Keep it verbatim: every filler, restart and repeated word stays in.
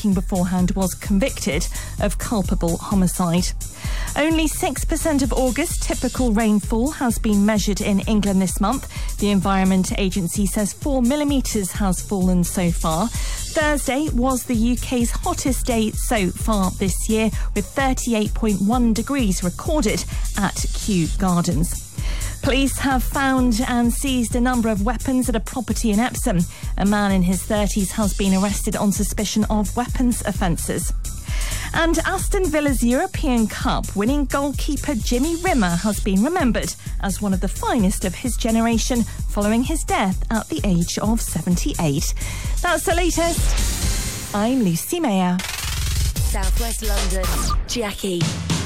drinking beforehand was convicted of culpable homicide. Only six percent of August typical rainfall has been measured in England this month. The Environment Agency says four millimetres has fallen so far. Thursday was the U K's hottest day so far this year, with thirty-eight point one degrees recorded at Kew Gardens. Police have found and seized a number of weapons at a property in Epsom. A man in his thirties has been arrested on suspicion of weapons offences. And Aston Villa's European Cup winning goalkeeper Jimmy Rimmer has been remembered as one of the finest of his generation following his death at the age of seventy-eight. That's the latest. I'm Lucy Mayer. South West London, Jackie.